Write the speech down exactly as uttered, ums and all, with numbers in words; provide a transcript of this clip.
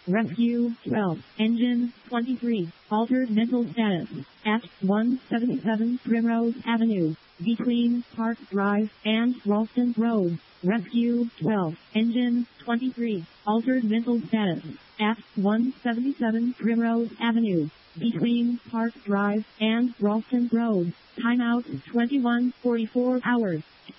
Rescue twelve. Engine twenty-three. Altered mental status. At one seventy-seven Primrose Avenue. Between Park Drive and Ralston Road. Rescue twelve. Engine twenty-three. Altered mental status. At one seventy-seven Primrose Avenue. Between Park Drive and Ralston Road. Timeout twenty-one forty-four hours.